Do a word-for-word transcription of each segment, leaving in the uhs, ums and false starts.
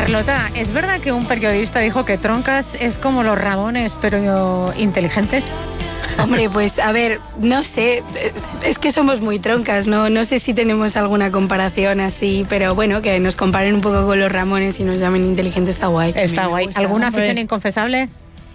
Carlota, ¿es verdad que un periodista dijo que Troncas es como los Ramones, pero inteligentes? Hombre, pues a ver, no sé, es que somos muy troncas, ¿no? No sé si tenemos alguna comparación así, pero bueno, que nos comparen un poco con los Ramones y nos llamen inteligentes está guay. Está guay. Gusta, ¿Alguna hombre. afición inconfesable?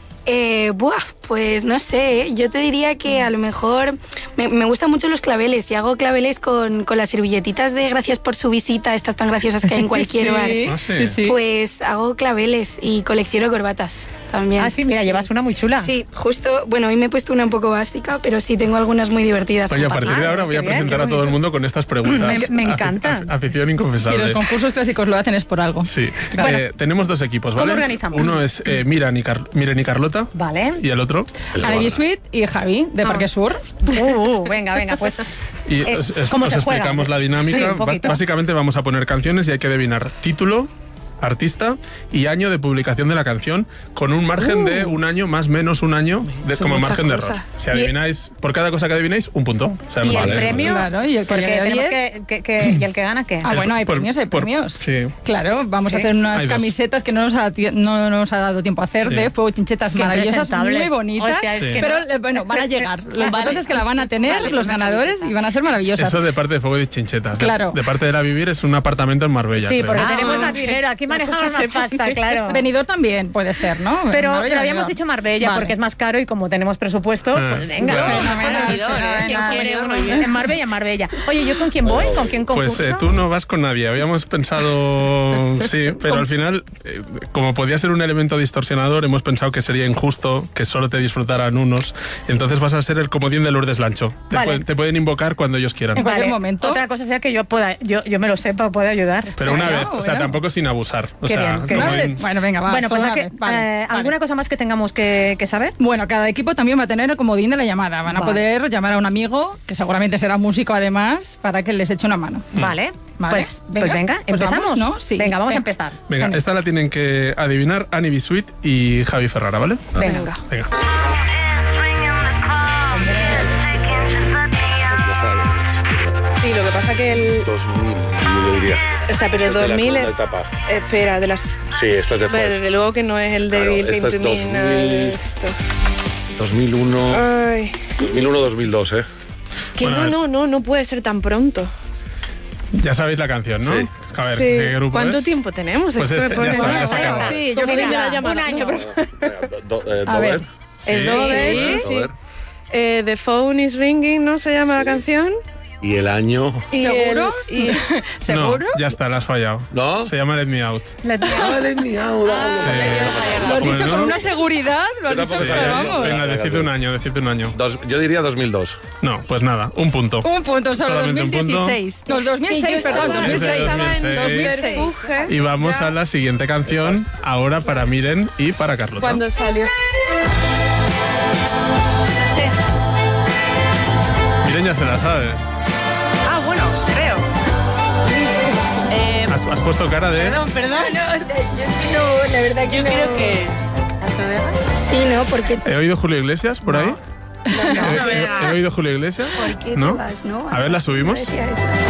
Eh, buah, pues no sé, yo te diría que a lo mejor me, me gustan mucho los claveles y hago claveles con, con las servilletitas de gracias por su visita, estas tan graciosas que hay en cualquier Sí. bar. Ah, sí. Sí, sí. Pues hago claveles y colecciono corbatas también. Ah, sí, mira, llevas una muy chula. Sí, justo, bueno, hoy me he puesto una un poco básica, pero sí tengo algunas muy divertidas. Oye, a como partir de para- ahora voy a qué bien, presentar qué a todo el bonito. mundo con estas preguntas. Me- me Afi- encanta. af- Afición Si inconfesable. los concursos clásicos lo hacen es por algo. Sí. Bueno. Eh, tenemos dos equipos, ¿vale? ¿Cómo organizamos? Uno es eh, Miran y Car- Miren y Carlota. Vale. Y el otro. Anaí Sweet y Javi, de Ah. Parque Sur. Uh, uh, venga, venga, pues. Y Eh, os, os- ¿cómo os se juega? explicamos la dinámica. Sí, un Ba- poquito. Básicamente vamos a poner canciones y hay que adivinar título, artista y año de publicación de la canción con un margen Uh. de un año más menos un año de, Son como muchas margen de cosas. error. Si adivináis, por cada cosa que adivináis, un punto. O sea, ¿Y vale. el premio? Claro, y el que Porque gana tenemos diez. que, que- que- ¿Y el que gana qué? Ah, bueno, hay Por- premios, hay por- premios. sí. Claro, vamos Sí. a hacer unas Hay dos. camisetas que no nos, ha, ti- no nos ha dado tiempo a hacer, Sí. de fuego chinchetas Qué maravillosas, presentables. muy bonitas. O sea, es Sí. que Pero no- eh, bueno, van a llegar. Lo importante es que la van a tener los ganadores y van a ser maravillosas. Eso de parte de Fuego y Chinchetas. De- Claro. De, parte de la Vivir es un apartamento en Marbella. Sí, creo. porque Ah. tenemos más dinero. Aquí manejamos más pasta, claro. Benidorm también puede ser, ¿no? Pero, Marbella, pero habíamos Benidorm. dicho Marbella Vale. porque es más caro y como tenemos presupuesto, Ah. pues venga. Claro. Fenomenal, ¿Quién fenomenal. quiere uno? En Marbella, en Marbella. Oye, ¿yo con quién voy? ¿Con quién concurso? Pues eh, tú no vas con nadie. Habíamos pensado, sí, pero al final, eh, como podía ser un elemento distorsionador, hemos pensado que sería injusto que solo te disfrutaran unos. Entonces vas a ser el comodín de Lourdes Lancho. Te, Vale. pueden, te pueden invocar cuando ellos quieran. En cualquier momento. Otra cosa sea que yo pueda, yo, yo me lo sepa o pueda ayudar. Pero una Bueno, vez, o sea, bueno. tampoco sin abusar. O Qué sea, bien, qué comodín. Vale, bueno, venga, va. bueno, pues solo ¿a una qué- vez. Vale, eh, vale. ¿alguna cosa más que tengamos que, que saber? Bueno, cada equipo también va a tener el comodín de la llamada. Van a Vale. poder llamar a un amigo, que seguramente será músico además, para que les eche una mano. Vale, Vale. Pues, Venga, pues venga, pues empezamos. vamos, ¿no? Sí. Venga, vamos a Venga. empezar. Venga, Venga. esta la tienen que adivinar Annie B. Sweet y Javi Ferrara, ¿vale? Venga. Venga. Ya está. Sí, lo que pasa que el... dos mil, yo diría. O sea, pero Esto es de la dos mil... segunda es- etapa. Espera, de las... Sí, esto es después. Bueno, desde luego que no es el de Claro, Bill esto es Clinton, dos nada de mil. esto. dos mil uno, Ay, dos mil uno, dos mil dos, ¿eh? que Bueno, a no, ver. no, no, no puede ser tan pronto. Ya sabéis la canción, ¿no? Sí. A ver, Sí. ¿qué grupo ¿Cuánto es? tiempo tenemos? Pues Esto este, me ya pone- está, ya se Bueno, acabó. Sí, yo ¿Cómo creo viene que la nada, llamada? un año. Venga, do- do- eh, A ver. Dover. El Sí. Dover, Sí, sí, sí. Dover. Eh, The Phone is Ringing, ¿no? Se llama la canción. Y el año. Y ¿Seguro? el- y- ¿Seguro? No, ya está, la has fallado. ¿No? Se llama Let Me Out. Ah, let me out, dale. Sí. Lo has dicho Bueno. con una seguridad, lo has Yo dicho, tampoco pero sabía. vamos. Venga, Venga, decid tú. un año, decid un año. Dos- yo diría dos mil dos. No, pues nada, un punto. Un punto, solo Solamente un dos mil dieciséis. No, dos mil seis, perdón, estaba- dos mil seis. estaba en dos mil seis. subterfuge. Y vamos a la siguiente canción, ahora para Miren y para Carlota. Cuando salió. Miren ya se la sabe. Ah, bueno, creo. Eh, Has, has puesto cara de... perdón, perdón. No, o sea, yo es que no, la verdad que Yo no. creo que es. Sí, ¿no? Porque... ¿He oído Julio Iglesias por ahí? ¿He, he- he oído Julio Iglesias? ¿Por qué ¿No? te vas, no? A ver, ¿la subimos? Decía eso.